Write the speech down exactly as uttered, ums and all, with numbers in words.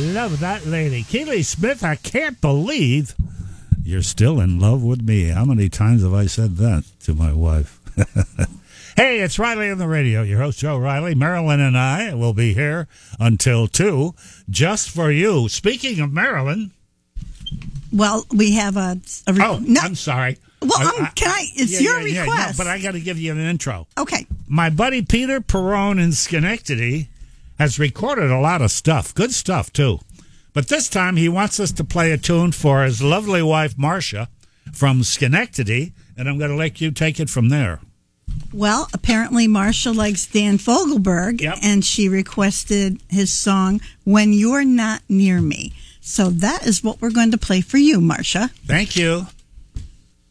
love that lady. Keely Smith, I can't believe you're still in love with me. How many times have I said that to my wife? Hey, it's Riley on the radio. Your host, Joe Riley. Marilyn and I will be here until two, just for you. Speaking of Marilyn. Well, we have a... a re- oh, no. I'm sorry. Well, I, um, I, can I... It's yeah, your yeah, request. Yeah, no, but I got to give you an intro. Okay. My buddy Peter Perrone in Schenectady has recorded a lot of stuff. Good stuff, too. But this time he wants us to play a tune for his lovely wife, Marcia, from Schenectady, and I'm going to let you take it from there. Well, apparently Marcia likes Dan Fogelberg, yep. and she requested his song, When You're Not Near Me. So that is what we're going to play for you, Marcia. Thank you.